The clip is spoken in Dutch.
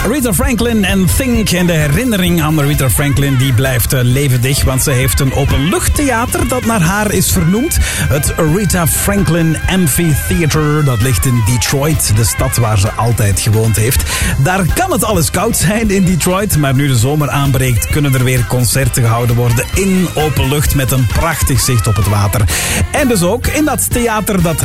Rita Franklin en Think. En de herinnering aan Rita Franklin die blijft levendig, want ze heeft een openluchttheater dat naar haar is vernoemd. Het Rita Franklin Amphitheater, dat ligt in Detroit, de stad waar ze altijd gewoond heeft. Daar kan het alles koud zijn in Detroit, maar nu de zomer aanbreekt kunnen er weer concerten gehouden worden in openlucht met een prachtig zicht op het water. En dus ook in dat theater dat